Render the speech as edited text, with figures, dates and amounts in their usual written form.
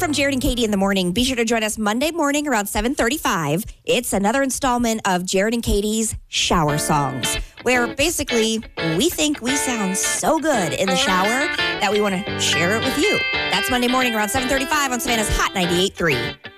from Jared and Katie in the morning. Be sure to join us Monday morning around 7:35. It's another installment of Jared and Katie's Shower Songs, where basically we think we sound so good in the shower that we want to share it with you. That's Monday morning around 7:35 on Savannah's Hot 98.3.